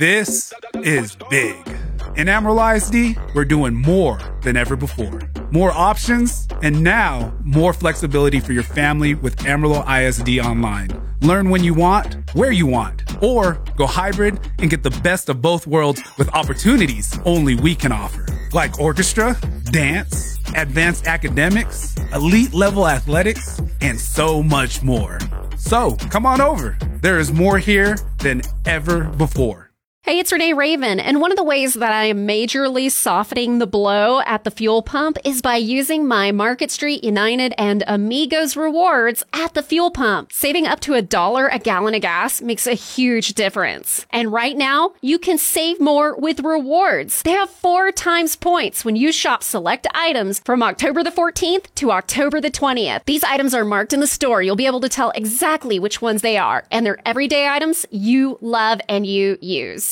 This is big. In Amarillo ISD, we're doing more than ever before. More options, and now more flexibility for your family with Amarillo ISD Online. Learn when you want, where you want, or go hybrid and get the best of both worlds with opportunities only we can offer. Like orchestra, dance, advanced academics, elite level athletics, and so much more. So come on over. There is more here than ever before. Hey, it's Renee Raven, and one of the ways that I am majorly softening the blow at the fuel pump is by using my Market Street, United, and Amigos rewards at the fuel pump. Saving up to $1 a gallon of gas makes a huge difference. And right now, you can save more with rewards. They have 4 times points when you shop select items from October the 14th to October the 20th. These items are marked in the store. You'll be able to tell exactly which ones they are, and they're everyday items you love and you use.